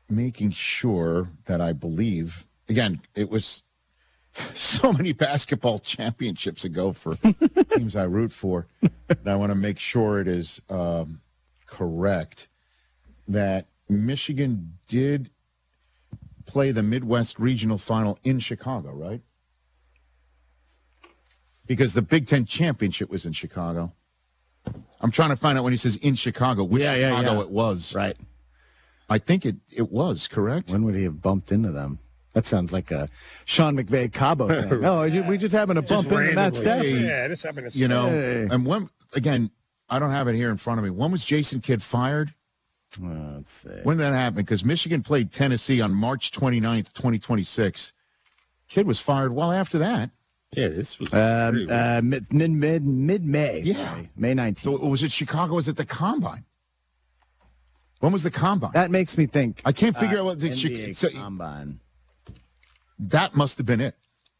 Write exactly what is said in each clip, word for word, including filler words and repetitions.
making sure that I believe, again, it was so many basketball championships ago for teams I root for, that I want to make sure it is um, correct, that Michigan did play the Midwest Regional Final in Chicago, right? Because the Big Ten Championship was in Chicago. I'm trying to find out when he says in Chicago, which yeah, yeah, Chicago yeah. it was. Right. I think it, it was, correct? When would he have bumped into them? That sounds like a Sean McVay Cabo thing. No, we just happened to bump into Matt Stafford. Yeah, this happened to You know, Hey. and when, again, I don't have it here in front of me. When was Jason Kidd fired? Uh, let's see. When did that happen? Because Michigan played Tennessee on March twenty-ninth, twenty twenty-six. Kidd was fired well after that. Yeah, this was Um, uh, mid mid mid mid May. Yeah. May nineteenth. So was it Chicago? Was it the Combine? When was the Combine? That makes me think. I can't figure uh, out what the N B A so, Combine. that must have been it,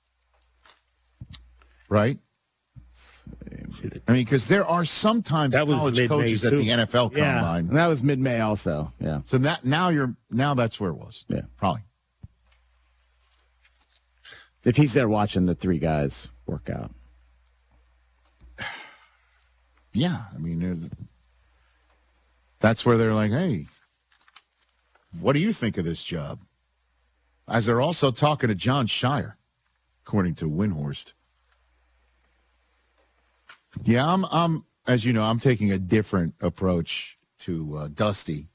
right? I mean, because there are sometimes That was college mid-May, coaches at too. the N F L Yeah, Combine. and that was mid May also. Yeah. So that now you're now that's where it was. Yeah. Probably. If he's there watching the three guys work out. Yeah, I mean, there's- that's where they're like, hey, what do you think of this job? As they're also talking to John Shire, according to Windhorst. Yeah, I'm, I'm, as you know, I'm taking a different approach to uh, Dusty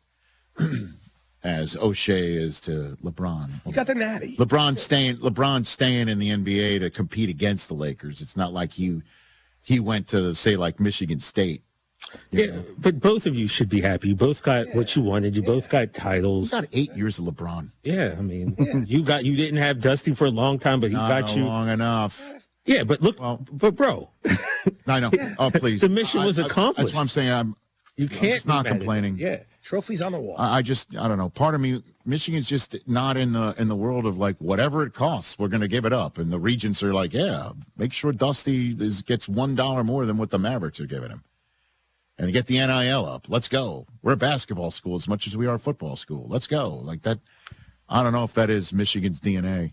as O'Shea is to LeBron. You got the natty. LeBron staying, LeBron staying in the N B A to compete against the Lakers. It's not like he he went to, say, like Michigan State. You Yeah, know. but both of you should be happy. You both got what you wanted. You both got titles. He got eight years of LeBron. Yeah, I mean, you got you didn't have Dusty for a long time, but he Not got you. long enough. Yeah, but look, Well- but bro, I know. Oh, please. The mission was I- I- accomplished. That's what I'm saying. I'm. you I'm can't just not be mad at complaining. him. Yeah, Trophies on the wall. I, I just. I don't know. Part of me, Michigan's just not in the in the world of like whatever it costs, we're going to give it up. And the Regents are like, yeah, make sure Dusty is gets one dollar more than what the Mavericks are giving him, and get the N I L up. Let's go. We're a basketball school as much as we are a football school. Let's go. Like that. I don't know if that is Michigan's D N A.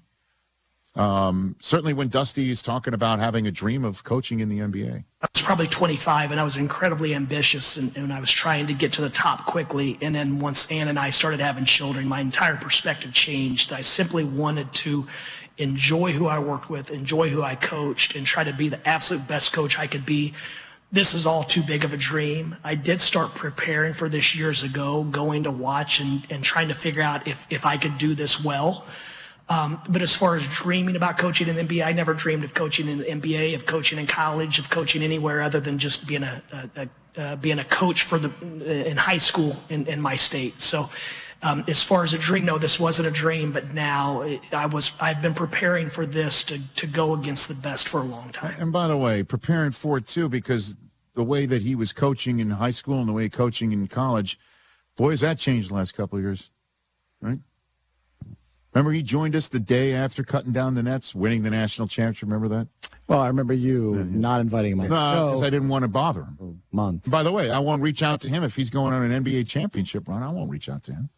Um, certainly when Dusty is talking about having a dream of coaching in the N B A. I was probably twenty-five, and I was incredibly ambitious, and, and I was trying to get to the top quickly. And then once Ann and I started having children, my entire perspective changed. I simply wanted to enjoy who I worked with, enjoy who I coached, and try to be the absolute best coach I could be. This is all too big of a dream. I did start preparing for this years ago, going to watch and, and trying to figure out if, if I could do this well. Um, but as far as dreaming about coaching in the N B A, I never dreamed of coaching in the N B A, of coaching in college, of coaching anywhere other than just being a, a, a uh, being a coach for the in high school in, in my state. So, um, as far as a dream, no, this wasn't a dream. But now it, I was I've been preparing for this to to go against the best for a long time. And by the way, preparing for it too, because the way that he was coaching in high school and the way he coaching in college, boy, has that changed the last couple of years, right? Remember he joined us the day after cutting down the nets, winning the national championship. Remember that? Well, I remember you not inviting him on No, the because show I didn't want to bother him. for months. By the way, I won't reach out to him if he's going on an N B A championship run. I won't reach out to him.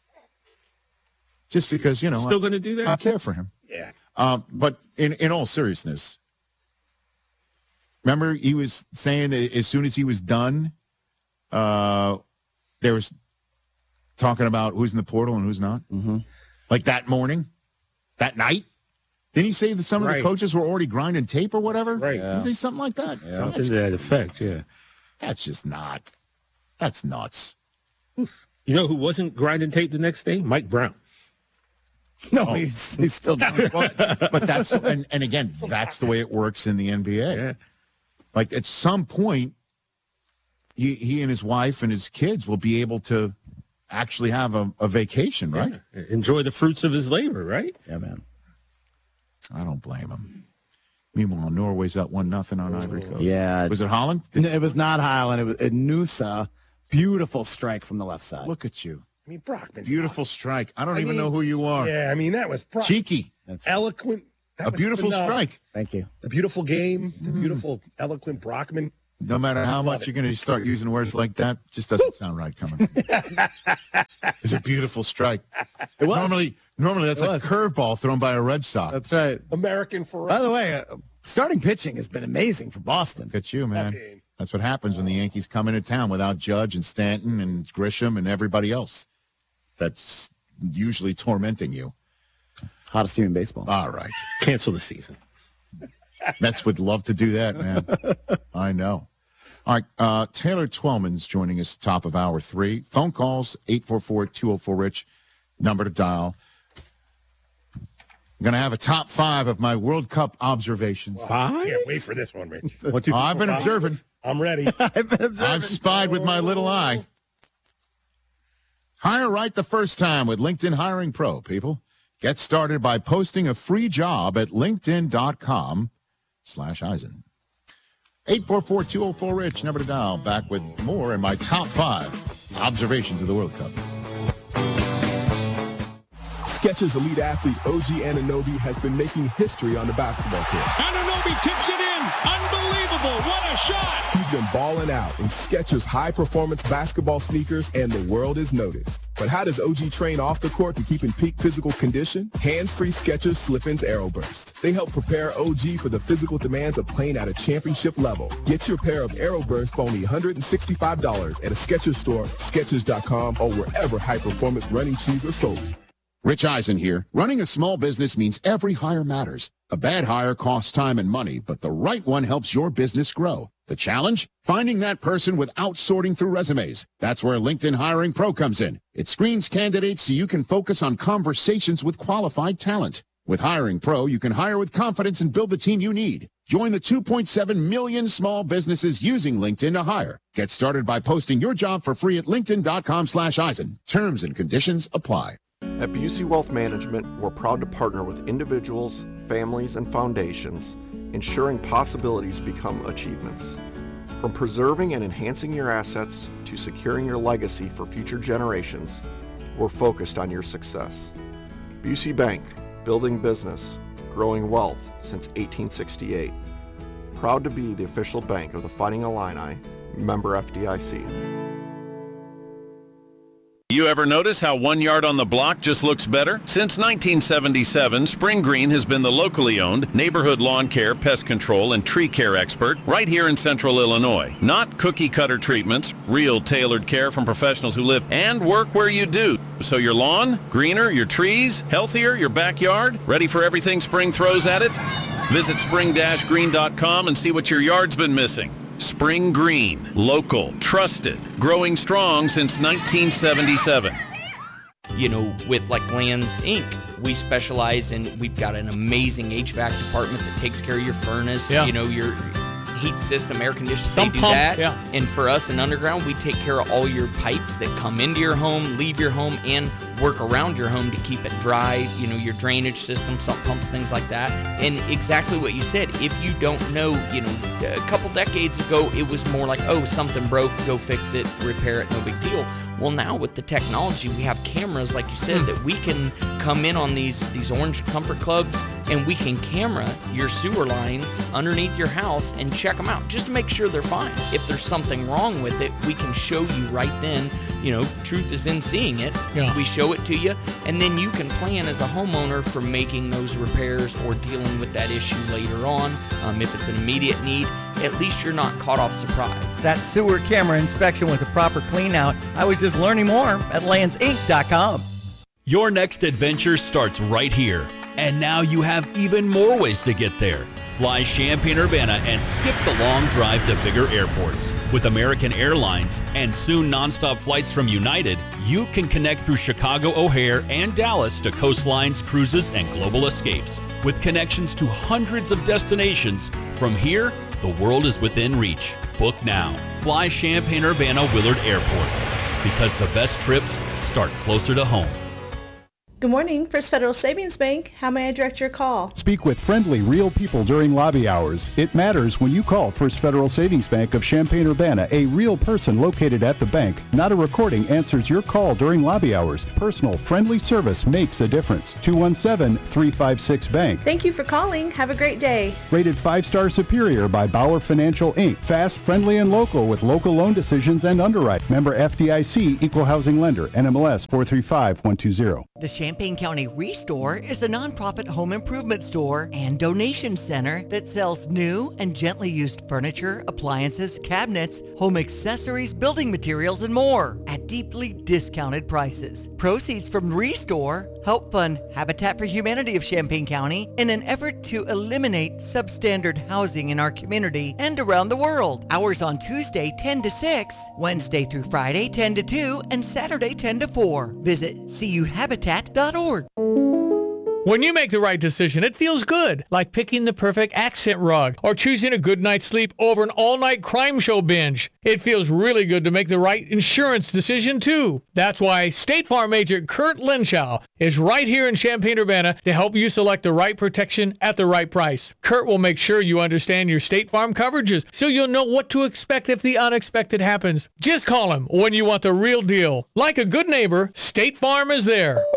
Just because, you know, still I, going to do that? I care for him. Yeah. Um, but in, in all seriousness, remember he was saying that as soon as he was done, uh, there was talking about who's in the portal and who's not. Mm-hmm. Like that morning, that night. Didn't he say that some of Right. the coaches were already grinding tape or whatever? Right. Did he say something like that? Something That's, to that effect. Yeah. that's just not. That's nuts. You know who wasn't grinding tape the next day? Mike Brown. No, he's, he's still doing it. But, but that's and, and again, that's the way it works in the N B A. Yeah. Like at some point, he, he and his wife and his kids will be able to actually have a, a vacation, right? Yeah. Enjoy the fruits of his labor, right? Yeah, man. I don't blame him. Meanwhile, Norway's up one nothing on Ivory Coast. Yeah. Was it Holland? No, it was not Highland. It was it, Noosa. Beautiful strike from the left side. Look at you. I mean, Brockman's Beautiful strike. I don't I even mean, know who you are. Yeah, I mean, that was Brock- Cheeky. That's eloquent. That A was beautiful phenomenal. strike. Thank you. The beautiful game, the beautiful, eloquent Brockman. No matter how much you're going to start using words like that, just doesn't sound right coming. It's a beautiful strike. It was. Normally, normally that's It a was. curveball thrown by a Red Sox. That's right. American forever. By the way, uh, starting pitching has been amazing for Boston. Look at you, man. Okay. That's what happens when the Yankees come into town without Judge and Stanton and Grisham and everybody else that's usually tormenting you. Hottest team in baseball. All right. Cancel the season. Mets would love to do that, man. I know. All right. Uh, Taylor Twellman's joining us top of hour three. Phone calls, eight four four, two oh four, RICH. Number to dial. I'm going to have a top five of my World Cup observations. Five? Can't wait for this one, Rich. One, two, Oh, I've been Five. observing. I'm ready. I've spied with my little eye. Hire right the first time with LinkedIn Hiring Pro, people. Get started by posting a free job at linkedin.com slash Eisen. eight four four, two oh four, RICH, number to dial. Back with more in my top five observations of the World Cup. Skechers elite athlete O G Anunoby has been making history on the basketball court. Anunoby tips it in. Unbelievable. What a shot. He's been balling out in Skechers high-performance basketball sneakers, and the world is noticed. But how does O G train off the court to keep in peak physical condition? Hands-free Skechers Slip-ins Aeroburst. They help prepare O G for the physical demands of playing at a championship level. Get your pair of Aeroburst for only one hundred sixty-five dollars at a Skechers store, Skechers dot com, or wherever high-performance running shoes are sold. Rich Eisen here. Running a small business means every hire matters. A bad hire costs time and money, but the right one helps your business grow. The challenge? Finding that person without sorting through resumes. That's where LinkedIn Hiring Pro comes in. It screens candidates so you can focus on conversations with qualified talent. With Hiring Pro, you can hire with confidence and build the team you need. Join the two point seven million small businesses using LinkedIn to hire. Get started by posting your job for free at linkedin.com slash Eisen. Terms and conditions apply. At Busey Wealth Management, we're proud to partner with individuals, families, and foundations, ensuring possibilities become achievements. From preserving and enhancing your assets to securing your legacy for future generations, we're focused on your success. Busey Bank, building business, growing wealth since eighteen sixty-eight. Proud to be the official bank of the Fighting Illini, member F D I C. You ever notice how one yard on the block just looks better? Since nineteen seventy-seven, Spring Green has been the locally owned neighborhood lawn care, pest control, and tree care expert right here in central Illinois. Not cookie-cutter treatments, real tailored care from professionals who live and work where you do. So your lawn, greener, your trees, healthier, your backyard, ready for everything spring throws at it? Visit spring dash green dot com and see what your yard's been missing. Spring Green, local, trusted, growing strong since nineteen seventy-seven. You know, with like Lands Incorporated, we specialize in, we've got an amazing H V A C department that takes care of your furnace, Yeah. you know, your heat system, air conditioning, Some they do pumps, that. yeah. And for us in Underground, we take care of all your pipes that come into your home, leave your home, and work around your home to keep it dry, you know, your drainage system, sump pumps, things like that. And exactly what you said, if you don't know, you know, a couple decades ago, it was more like, oh, something broke, go fix it, repair it, no big deal. Well, now with the technology, we have cameras, like you said, that we can come in on these, these orange comfort clubs, and we can camera your sewer lines underneath your house and check them out just to make sure they're fine. If there's something wrong with it, we can show you right then. You know, truth is in seeing it. Yeah. We show it to you, and then you can plan as a homeowner for making those repairs or dealing with that issue later on. Um, if it's an immediate need, at least you're not caught off surprise. That sewer camera inspection with a proper clean out. I was just learning more at lands inc dot com. Your next adventure starts right here. And now you have even more ways to get there. Fly Champaign-Urbana and skip the long drive to bigger airports. With American Airlines and soon nonstop flights from United, you can connect through Chicago O'Hare and Dallas to coastlines, cruises, and global escapes. With connections to hundreds of destinations, from here, the world is within reach. Book now. Fly Champaign-Urbana Willard Airport. Because the best trips start closer to home. Good morning, First Federal Savings Bank. How may I direct your call? Speak with friendly, real people during lobby hours. It matters when you call First Federal Savings Bank of Champaign-Urbana. A real person located at the bank, not a recording, answers your call during lobby hours. Personal, friendly service makes a difference. two one seven, three five six, bank. Thank you for calling. Have a great day. Rated five-star superior by Bauer Financial, Incorporated. Fast, friendly, and local with local loan decisions and underwrite. Member F D I C, Equal Housing Lender, N M L S four three five one two zero. The Champaign County Restore is a nonprofit home improvement store and donation center that sells new and gently used furniture, appliances, cabinets, home accessories, building materials, and more at deeply discounted prices. Proceeds from Restore help fund Habitat for Humanity of Champaign County in an effort to eliminate substandard housing in our community and around the world. Hours on Tuesday ten to six, Wednesday through Friday ten to two, and Saturday ten to four. Visit c u habitat dot org. When you make the right decision, it feels good, like picking the perfect accent rug or choosing a good night's sleep over an all-night crime show binge. It feels really good to make the right insurance decision, too. That's why State Farm agent Kurt Lenschow is right here in Champaign-Urbana to help you select the right protection at the right price. Kurt will make sure you understand your State Farm coverages so you'll know what to expect if the unexpected happens. Just call him when you want the real deal. Like a good neighbor, State Farm is there.